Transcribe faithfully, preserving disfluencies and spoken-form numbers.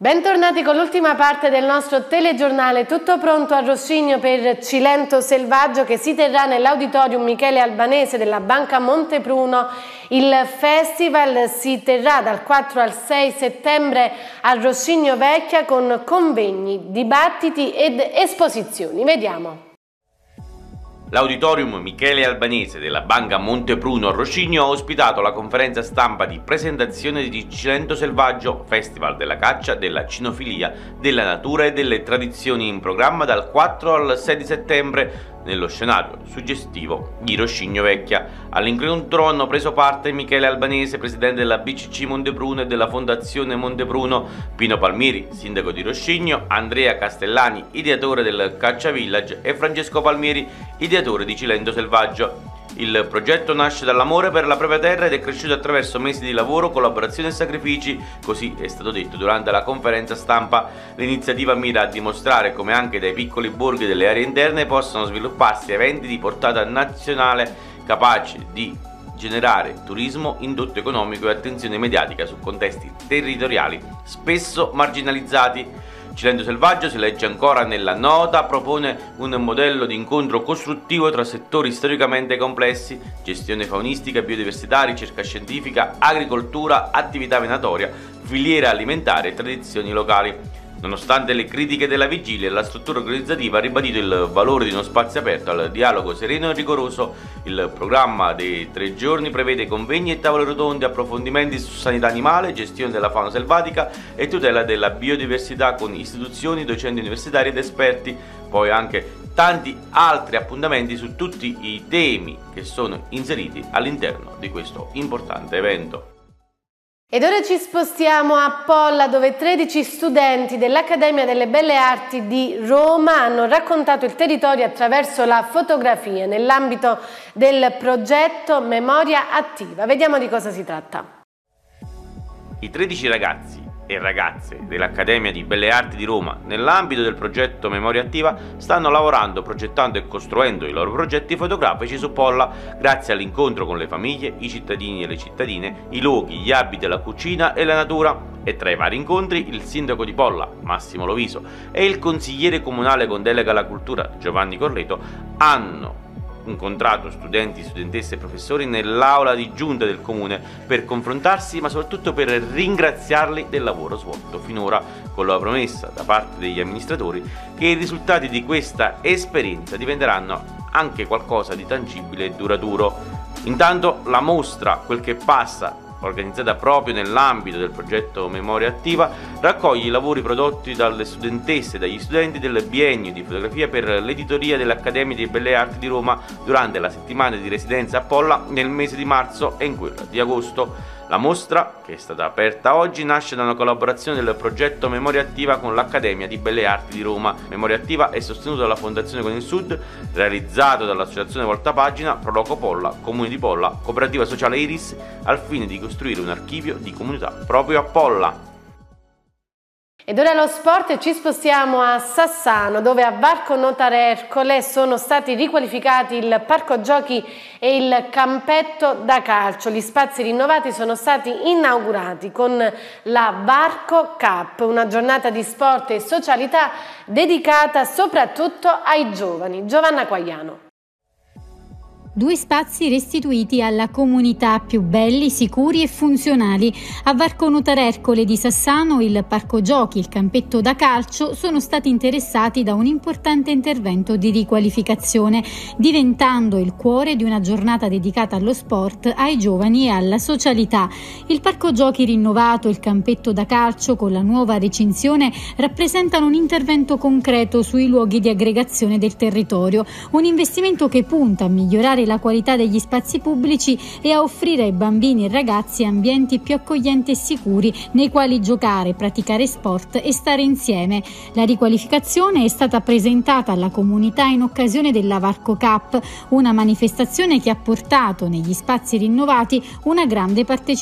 Bentornati con l'ultima parte del nostro telegiornale. Tutto pronto a Roscigno per Cilento Selvaggio, che si terrà nell'Auditorium Michele Albanese della Banca Montepruno. Il festival si terrà dal quattro al sei settembre a Roscigno Vecchia con convegni, dibattiti ed esposizioni. Vediamo. L'Auditorium Michele Albanese della Banca Montepruno a Roscigno ha ospitato la conferenza stampa di presentazione di Cilento Selvaggio, Festival della caccia, della cinofilia, della natura e delle tradizioni, in programma dal quattro al sei di settembre nello scenario suggestivo di Roscigno Vecchia. All'incontro hanno preso parte Michele Albanese, presidente della B C C Montepruno e della Fondazione Montepruno, Pino Palmieri, sindaco di Roscigno, Andrea Castellani, ideatore del Caccia Village, e Francesco Palmieri, ideatore di Cilento Selvaggio. Il progetto nasce dall'amore per la propria terra ed è cresciuto attraverso mesi di lavoro, collaborazione e sacrifici, così è stato detto durante la conferenza stampa. L'iniziativa mira a dimostrare come anche dai piccoli borghi delle aree interne possano svilupparsi eventi di portata nazionale capaci di generare turismo, indotto economico e attenzione mediatica su contesti territoriali spesso marginalizzati. Cilento Selvaggio, si legge ancora nella nota, propone un modello di incontro costruttivo tra settori storicamente complessi: gestione faunistica, biodiversità, ricerca scientifica, agricoltura, attività venatoria, filiera alimentare e tradizioni locali. Nonostante le critiche della vigilia, la struttura organizzativa ha ribadito il valore di uno spazio aperto al dialogo sereno e rigoroso. Il programma dei tre giorni prevede convegni e tavole rotonde, approfondimenti su sanità animale, gestione della fauna selvatica e tutela della biodiversità con istituzioni, docenti universitari ed esperti. Poi anche tanti altri appuntamenti su tutti i temi che sono inseriti all'interno di questo importante evento. Ed ora ci spostiamo a Polla, dove tredici studenti dell'Accademia delle Belle Arti di Roma hanno raccontato il territorio attraverso la fotografia nell'ambito del progetto Memoria Attiva. Vediamo di cosa si tratta. I tredici ragazzi e ragazze dell'Accademia di Belle Arti di Roma, nell'ambito del progetto Memoria Attiva, stanno lavorando, progettando e costruendo i loro progetti fotografici su Polla, grazie all'incontro con le famiglie, i cittadini e le cittadine, i luoghi, gli abiti, la cucina e la natura. E tra i vari incontri il sindaco di Polla, Massimo Loviso, e il consigliere comunale con delega alla cultura, Giovanni Corleto, hanno incontrato studenti, studentesse e professori nell'aula di giunta del comune per confrontarsi, ma soprattutto per ringraziarli del lavoro svolto finora, con la promessa da parte degli amministratori che i risultati di questa esperienza diventeranno anche qualcosa di tangibile e duraturo. Intanto la mostra Quel che passa, organizzata proprio nell'ambito del progetto Memoria Attiva, raccoglie i lavori prodotti dalle studentesse e dagli studenti del biennio di fotografia per l'editoria dell'Accademia delle Belle Arti di Roma durante la settimana di residenza a Polla nel mese di marzo e in quella di agosto. La mostra, che è stata aperta oggi, nasce da una collaborazione del progetto Memoria Attiva con l'Accademia di Belle Arti di Roma. Memoria Attiva è sostenuto dalla Fondazione Con il Sud, realizzato dall'Associazione Voltapagina, Proloco Polla, Comune di Polla, Cooperativa Sociale Iris, al fine di costruire un archivio di comunità proprio a Polla. Ed ora lo sport, e ci spostiamo a Sassano, dove a Varco Notare Ercole sono stati riqualificati il parco giochi e il campetto da calcio. Gli spazi rinnovati sono stati inaugurati con la Varco Cup, una giornata di sport e socialità dedicata soprattutto ai giovani. Giovanna Quagliano. Due spazi restituiti alla comunità, più belli, sicuri e funzionali. A Varco Notare Ercole di Sassano il parco giochi e il campetto da calcio sono stati interessati da un importante intervento di riqualificazione, diventando il cuore di una giornata dedicata allo sport, ai giovani e alla socialità. Il parco giochi rinnovato e il campetto da calcio con la nuova recinzione rappresentano un intervento concreto sui luoghi di aggregazione del territorio, un investimento che punta a migliorare la qualità degli spazi pubblici e a offrire ai bambini e ragazzi ambienti più accoglienti e sicuri nei quali giocare, praticare sport e stare insieme. La riqualificazione è stata presentata alla comunità in occasione della Varco Cup, una manifestazione che ha portato negli spazi rinnovati una grande partecipazione